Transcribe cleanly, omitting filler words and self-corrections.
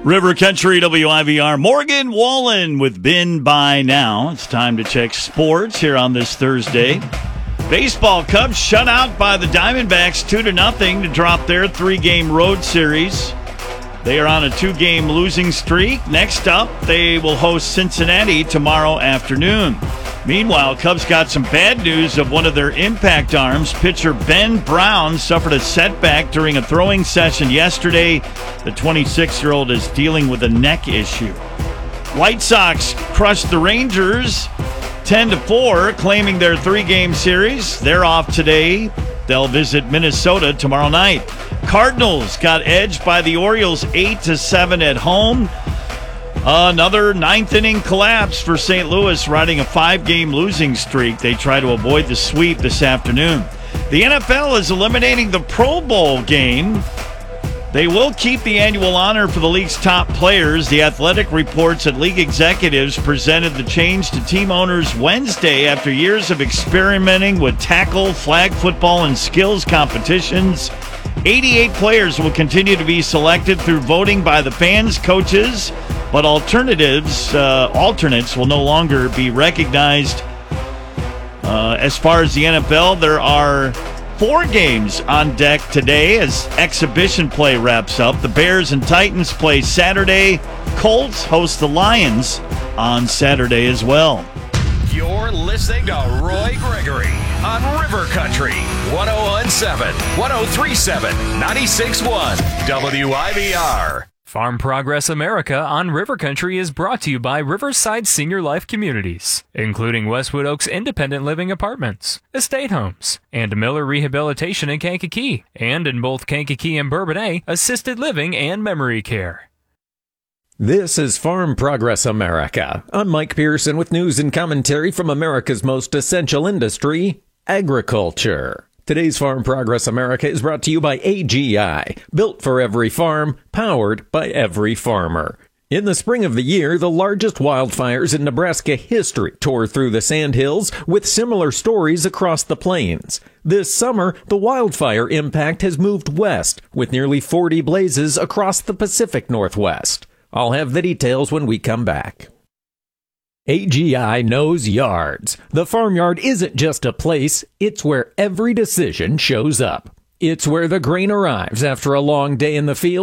River Country WIVR. Morgan Wallen with Been By Now. It's time to check sports here on this Thursday. Baseball Cubs shut out by the Diamondbacks 2-0 to drop their 3-game road series. They are on a 2-game losing streak. Next up, they will host Cincinnati tomorrow afternoon. Meanwhile, Cubs got some bad news of one of their impact arms. Pitcher Ben Brown suffered a setback during a throwing session yesterday. The 26-year-old is dealing with a neck issue. White Sox crushed the Rangers 10-4, claiming their 3-game series. They're off today. They'll visit Minnesota tomorrow night. Cardinals got edged by the Orioles 8-7 at home. Another ninth-inning collapse for St. Louis, riding a 5-game losing streak. They try to avoid the sweep this afternoon. The NFL is eliminating the Pro Bowl game. They will keep the annual honor for the league's top players. The Athletic reports that league executives presented the change to team owners Wednesday after years of experimenting with tackle, flag football, and skills competitions. 88 players will continue to be selected through voting by the fans, coaches, but alternates will no longer be recognized. As far as the NFL, there are 4 games on deck today as exhibition play wraps up. The Bears and Titans play Saturday. Colts host the Lions on Saturday as well. You're listening to Roy Gregory on River Country 101.7, 103.7, 96.1 WIVR. Farm Progress America on River Country is brought to you by Riverside Senior Life Communities, including Westwood Oaks Independent Living Apartments, Estate Homes, and Miller Rehabilitation in Kankakee, and in both Kankakee and Bourbonnais, Assisted Living and Memory Care. This is Farm Progress America. I'm Mike Pearson with news and commentary from America's most essential industry, agriculture. Today's Farm Progress America is brought to you by AGI, built for every farm, powered by every farmer. In the spring of the year, the largest wildfires in Nebraska history tore through the Sandhills, with similar stories across the plains. This summer, the wildfire impact has moved west, with nearly 40 blazes across the Pacific Northwest. I'll have the details when we come back. AGI knows yards. The farmyard isn't just a place, it's where every decision shows up. It's where the grain arrives after a long day in the field.